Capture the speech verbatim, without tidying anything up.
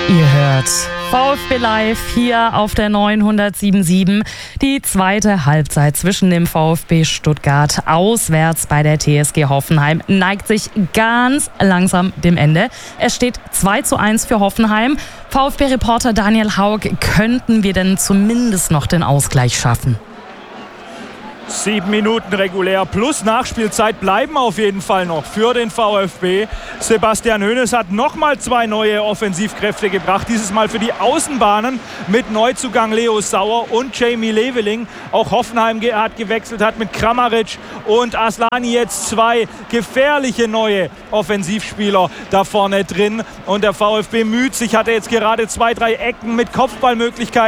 Ihr hört VfB Live hier auf der neunhundertsieben Komma sieben. Die zweite Halbzeit zwischen dem VfB Stuttgart auswärts bei der T S G Hoffenheim neigt sich ganz langsam dem Ende. Es steht zwei zu eins für Hoffenheim. VfB-Reporter Daniel Haug, könnten wir denn zumindest noch den Ausgleich schaffen? Sieben Minuten regulär plus Nachspielzeit bleiben auf jeden Fall noch für den VfB. Sebastian Hoeneß hat nochmal zwei neue Offensivkräfte gebracht. Dieses Mal für die Außenbahnen mit Neuzugang Leo Sauer und Jamie Leveling. Auch Hoffenheim hat gewechselt, hat mit Kramaric und Aslani jetzt zwei gefährliche neue Offensivspieler da vorne drin. Und der VfB müht sich, hatte jetzt gerade zwei, drei Ecken mit Kopfballmöglichkeiten.